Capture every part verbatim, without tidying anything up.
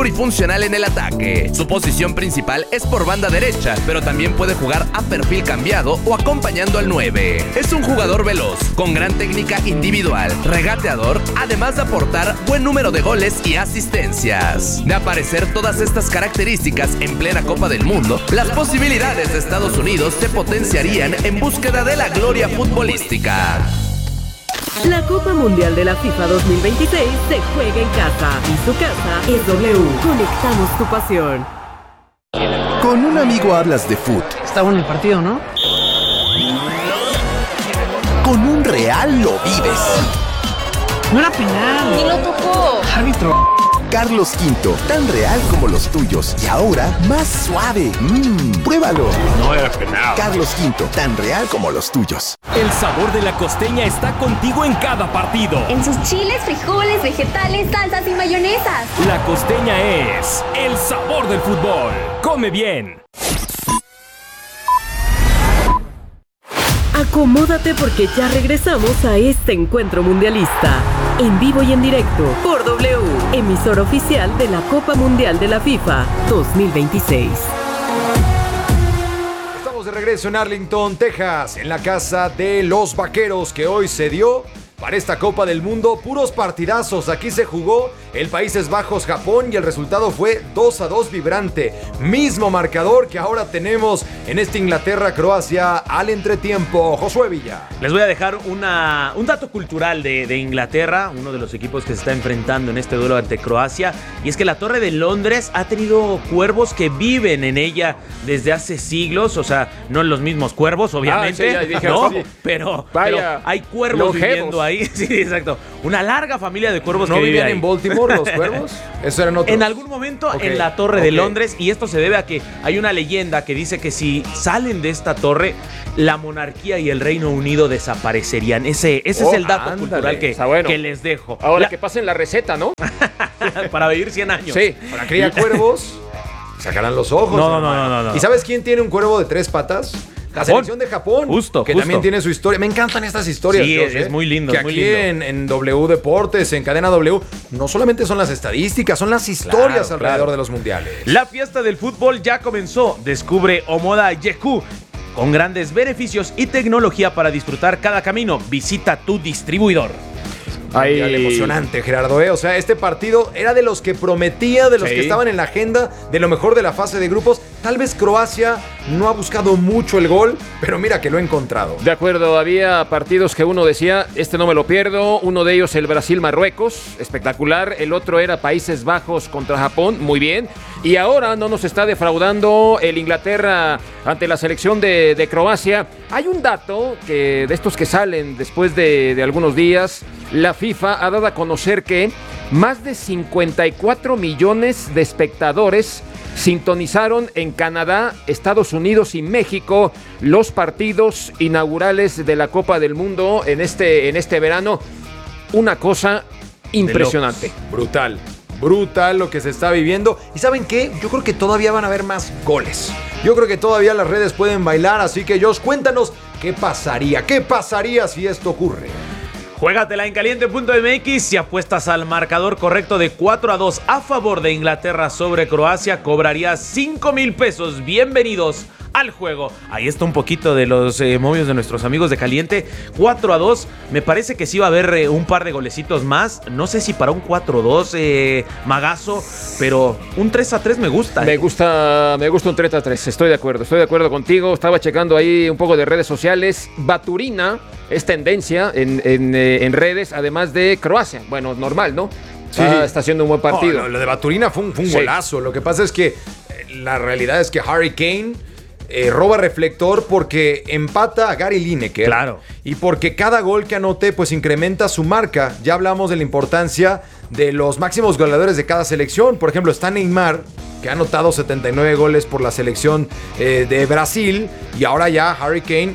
muy funcional en el ataque. Su posición principal es por banda derecha, pero también puede jugar a perfil cambiado o acompañando al nueve. Es un jugador veloz, con gran técnica individual, regateador, además de aportar buen número de goles y asistencias. De aparecer todas estas características en plena Copa del Mundo, las posibilidades de Estados Unidos se potenciarían en búsqueda de la gloria futbolística. La Copa Mundial de la FIFA dos mil veintiséis se juega en casa y su casa es W. Conectamos tu pasión. Con un amigo hablas de fútbol. Está bueno el partido, ¿no? Con un real lo vives. No era penal. Ni lo tocó. Árbitro. Carlos Quinto, tan real como los tuyos y ahora más suave. Mmm, pruébalo. No era penal. Carlos Quinto, tan real como los tuyos. El sabor de la costeña está contigo en cada partido. En sus chiles, frijoles, vegetales, salsas y mayonesas. La costeña es el sabor del fútbol. Come bien. Acomódate porque ya regresamos a este encuentro mundialista. En vivo y en directo por W, emisora oficial de la Copa Mundial de la FIFA dos mil veintiséis. Estamos de regreso en Arlington, Texas, en la casa de los Vaqueros, que hoy se dio para esta Copa del Mundo. Puros partidazos. Aquí se jugó el Países Bajos, Japón, y el resultado fue dos a dos vibrante. Mismo marcador que ahora tenemos en este Inglaterra-Croacia al entretiempo. Josué Villa. Les voy a dejar una, un dato cultural de, de Inglaterra, uno de los equipos que se está enfrentando en este duelo ante Croacia, y es que la Torre de Londres ha tenido cuervos que viven en ella desde hace siglos, o sea, no los mismos cuervos, obviamente, ah, sí, dije, no, sí. pero, Vaya, pero hay cuervos longevos. viviendo ahí. Sí, exacto. Una larga familia de cuervos ¿No que vive vivían ahí. en Baltimore los cuervos? Eso eran otros. En algún momento Okay, en la Torre de okay. Londres, y esto se debe a que hay una leyenda que dice que si salen de esta torre, la monarquía y el Reino Unido desaparecerían. Ese, ese Oh, es el dato ándale. cultural que, Está bueno. que les dejo. Ahora La- que pasen la receta, ¿no? para vivir cien años. Sí. Ahora cría cuervos, sacarán los ojos. No, no, hermano. no, no, no. ¿Y sabes quién tiene un cuervo de tres patas? La Japón. selección de Japón. Justo, Que justo. también tiene su historia. Me encantan estas historias. Sí, Josh, es ¿eh? muy lindo, Que es muy aquí lindo. En, en W Deportes, en Cadena W, no solamente son las estadísticas, son las historias Claro, alrededor claro. de los mundiales. La fiesta del fútbol ya comenzó. Descubre Omoda Yeku con grandes beneficios y tecnología para disfrutar cada camino. Visita tu distribuidor. Ay, Ay. emocionante, Gerardo, ¿eh? O sea, este partido era de los que prometía, de los Sí. que estaban en la agenda, de lo mejor de la fase de grupos. Tal vez Croacia no ha buscado mucho el gol, pero mira que lo ha encontrado. De acuerdo, había partidos que uno decía, este no me lo pierdo. Uno de ellos el Brasil-Marruecos, espectacular. El otro era Países Bajos contra Japón, muy bien. Y ahora no nos está defraudando el Inglaterra ante la selección de, de Croacia. Hay un dato que de estos que salen después de, de algunos días. La FIFA ha dado a conocer que más de cincuenta y cuatro millones de espectadores sintonizaron en Canadá, Estados Unidos y México los partidos inaugurales de la Copa del Mundo en este, en este verano. Una cosa impresionante. Brutal, brutal lo que se está viviendo. ¿Y saben qué? Yo creo que todavía van a haber más goles. Yo creo que todavía las redes pueden bailar, así que Josh, cuéntanos qué pasaría, qué pasaría si esto ocurre. Juégatela en caliente punto m x. Si apuestas al marcador correcto de cuatro a dos a favor de Inglaterra sobre Croacia, cobrarías cinco mil pesos. Bienvenidos al juego. Ahí está un poquito de los eh, momios de nuestros amigos de Caliente. cuatro a dos. Me parece que sí va a haber eh, un par de golecitos más. No sé si para un cuatro a dos, eh, Magazo, pero un tres a tres me gusta. Me eh. gusta, me gusta un tres a tres, estoy de acuerdo, estoy de acuerdo contigo. Estaba checando ahí un poco de redes sociales. Baturina es tendencia en, en, eh, en redes, además de Croacia. Bueno, normal, ¿no? Sí. Ah, está haciendo un buen partido. Oh, lo, lo de Baturina fue un, fue un Sí. golazo. Lo que pasa es que eh, la realidad es que Harry Kane eh, roba reflector porque empata a Gary Lineker. Claro. Y porque cada gol que anote pues incrementa su marca. Ya hablamos de la importancia de los máximos goleadores de cada selección. Por ejemplo, está Neymar, que ha anotado setenta y nueve goles por la selección eh, de Brasil. Y ahora ya Harry Kane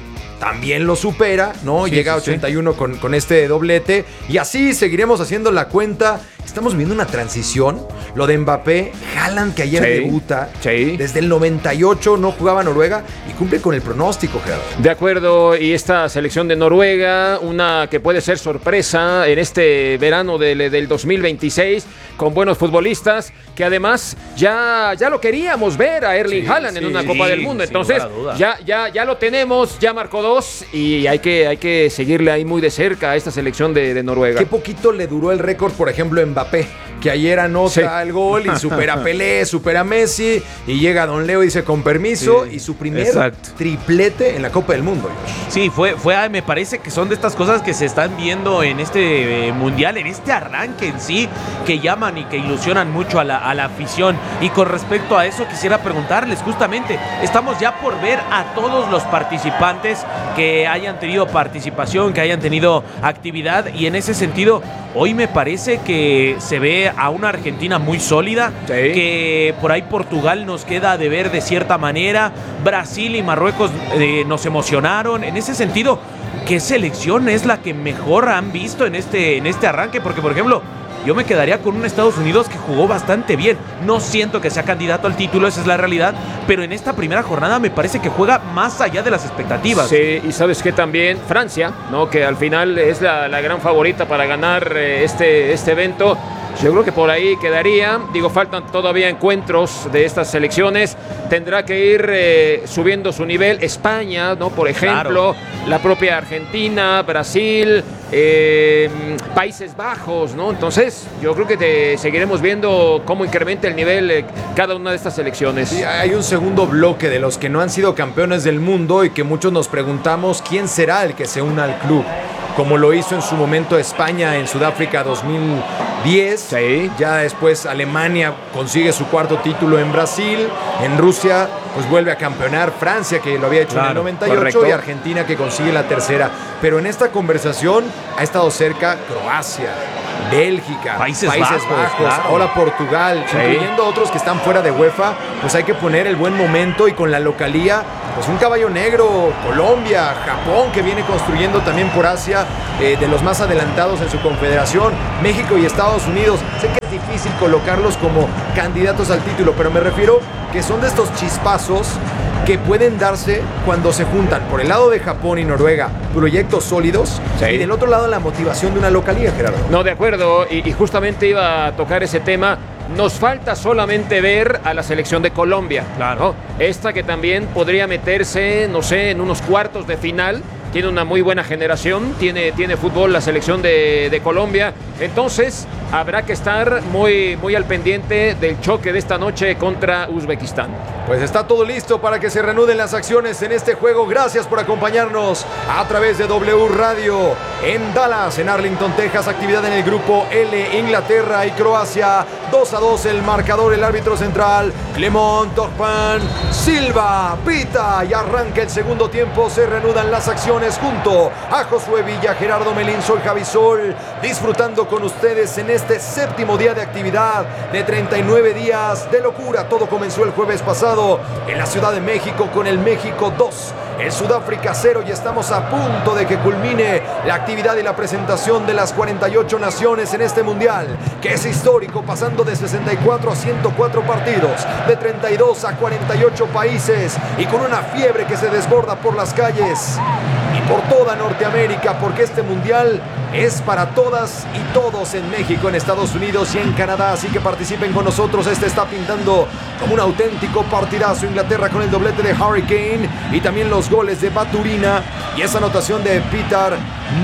también lo supera, ¿no? Sí, Llega a sí, ochenta y uno sí. con, con este doblete. Y así seguiremos haciendo la cuenta. Estamos viendo una transición. Lo de Mbappé, Haaland, que ayer sí, debuta. Sí. Desde el noventa y ocho no jugaba Noruega y cumple con el pronóstico, Gerardo. De acuerdo, y esta selección de Noruega, una que puede ser sorpresa en este verano del, del dos mil veintiséis, con buenos futbolistas, que además ya, ya lo queríamos ver a Erling Sí, Haaland sí, en una Copa sí, del Mundo. sin Entonces, lugar a duda. ya, ya, ya lo tenemos, ya marcó dos y hay que, hay que seguirle ahí muy de cerca a esta selección de, de Noruega. Qué poquito le duró el récord, por ejemplo, Mbappé, que ayer anota Sí. el gol y supera a Pelé, supera a Messi, y llega Don Leo y dice con permiso, Sí, y su primer exacto. triplete en la Copa del Mundo. Sí, fue, fue, me parece que son de estas cosas que se están viendo en este eh, mundial, en este arranque en sí, que llaman y que ilusionan mucho a la, a la afición. Y con respecto a eso quisiera preguntarles justamente, estamos ya por ver a todos los participantes que hayan tenido participación, que hayan tenido actividad, y en ese sentido, hoy me parece que se ve a una Argentina muy sólida, Sí. que por ahí Portugal nos queda de ver de cierta manera, Brasil y Marruecos eh, nos emocionaron. En ese sentido, ¿qué selección es la que mejor han visto en este, en este arranque? Porque, por ejemplo, yo me quedaría con un Estados Unidos que jugó bastante bien. No siento que sea candidato al título, esa es la realidad, pero en esta primera jornada me parece que juega más allá de las expectativas. Sí, y sabes que también Francia, ¿no? Que al final es la, la gran favorita para ganar eh, este, este evento. Yo creo que por ahí quedaría. Digo, faltan todavía encuentros de estas selecciones. Tendrá que ir eh, subiendo su nivel. España, ¿no? Por ejemplo, claro. La propia Argentina, Brasil, eh, Países Bajos, ¿no? Entonces, yo creo que te seguiremos viendo cómo incrementa el nivel eh, cada una de estas selecciones. Sí, hay un segundo bloque de los que no han sido campeones del mundo y que muchos nos preguntamos quién será el que se una al club. Como lo hizo en su momento España en Sudáfrica dos mil diez. Sí. Ya después Alemania consigue su cuarto título en Brasil. En Rusia, pues vuelve a campeonar. Francia, que lo había hecho claro, en el noventa y ocho. correcto. Y Argentina, que consigue la tercera. Pero en esta conversación ha estado cerca Croacia, Bélgica, Países, Países Bajos, Bajos, claro. ahora Portugal, Sí. incluyendo otros que están fuera de UEFA. Pues hay que poner el buen momento, y con la localía, pues un caballo negro, Colombia, Japón, que viene construyendo también por Asia, eh, de los más adelantados en su confederación, México y Estados Unidos. Sé que es difícil colocarlos como candidatos al título, pero me refiero que son de estos chispazos que pueden darse cuando se juntan, por el lado de Japón y Noruega, proyectos sólidos, Sí. y del otro lado la motivación de una localía, Gerardo. No, de acuerdo, y, y justamente iba a tocar ese tema. Nos falta solamente ver a la selección de Colombia, Claro. ¿no? Esta que también podría meterse, no sé, en unos cuartos de final. Tiene una muy buena generación, tiene, tiene fútbol la selección de, de Colombia. Entonces, habrá que estar muy, muy al pendiente del choque de esta noche contra Uzbekistán. Pues está todo listo para que se reanuden las acciones en este juego. Gracias por acompañarnos a través de W Radio en Dallas, en Arlington, Texas. Actividad en el grupo L, Inglaterra y Croacia. dos a dos el marcador, el árbitro central, Clement Turpin Silva pita y arranca el segundo tiempo. Se reanudan las acciones junto a Josué Villa, Gerardo Melín, soy Javi Sol, disfrutando con ustedes en este séptimo día de actividad de treinta y nueve días de locura. Todo comenzó el jueves pasado en la Ciudad de México con el México dos, el Sudáfrica cero, y estamos a punto de que culmine la actividad y la presentación de las cuarenta y ocho naciones en este mundial, que es histórico, pasando de sesenta y cuatro a ciento cuatro partidos, de treinta y dos a cuarenta y ocho países, y con una fiebre que se desborda por las calles y por toda Norteamérica, porque este mundial es para todas y todos en México, en Estados Unidos y en Canadá. Así que participen con nosotros. Este está pintando como un auténtico partidazo. Inglaterra con el doblete de Harry Kane y también los goles de Baturina y esa anotación de Petar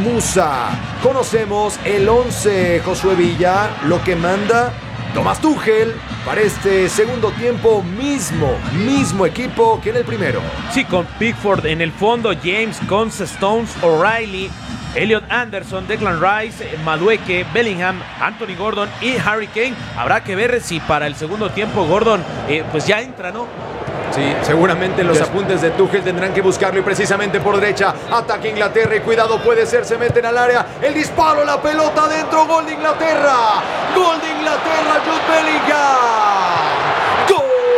Musa. Conocemos el once, Josué Villa, lo que manda Thomas Tuchel para este segundo tiempo. Mismo, mismo equipo que en el primero. Sí, con Pickford en el fondo, James, Conce, Stones, O'Reilly, Elliot Anderson, Declan Rice, Madueke, Bellingham, Anthony Gordon y Harry Kane. Habrá que ver si para el segundo tiempo Gordon eh, pues ya entra, ¿no? Sí, seguramente en los apuntes de Tuchel tendrán que buscarlo, y precisamente por derecha ataca Inglaterra y cuidado, puede ser, se meten al área, el disparo, la pelota dentro, gol de Inglaterra, gol de Inglaterra, Jude Bellingham.